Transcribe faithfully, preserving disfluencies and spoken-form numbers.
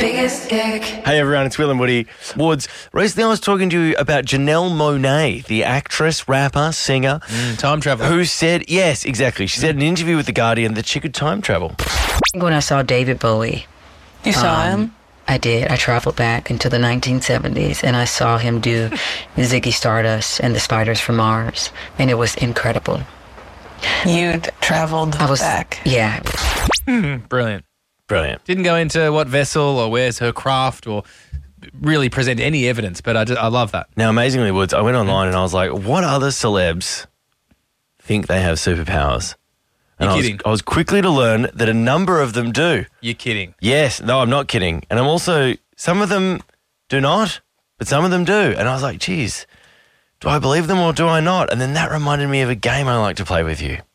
biggest ick. Hey everyone, it's Will and Woody. Woods, recently I was talking to you about Janelle Monáe, the actress, rapper, singer. Mm, time travel. Who said, yes, exactly. She said in an interview with The Guardian that she could time travel. When I saw David Bowie. You saw um, him? I did. I traveled back into the nineteen seventies and I saw him do Ziggy Stardust and the Spiders from Mars, and it was incredible. You traveled I was back. Yeah. Mm, brilliant. Brilliant. Didn't go into what vessel or where's her craft or really present any evidence, but I, just, I love that. Now, amazingly, Woods, I went online and I was like, what other celebs think they have superpowers? And You're I was, kidding. I was quickly to learn that a number of them do. You're kidding. Yes, no, I'm not kidding. And I'm also, some of them do not, but some of them do. And I was like, geez, do I believe them or do I not? And then that reminded me of a game I like to play with you.